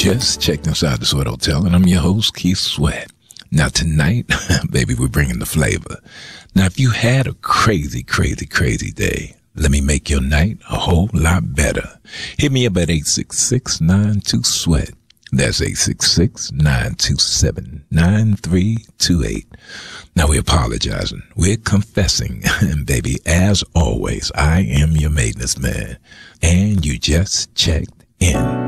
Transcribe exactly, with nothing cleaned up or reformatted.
just checked inside the Sweat Hotel, and I'm your host, Keith Sweat. Now tonight, baby, we're bringing the flavor. Now, if you had a crazy, crazy, crazy day, let me make your night a whole lot better. Hit me up at eight six six, nine two, sweat. That's eight six six, nine two seven, nine three two eight. Now, we're apologizing. We're confessing. And baby, as always, I am your maintenance man. And you just checked in.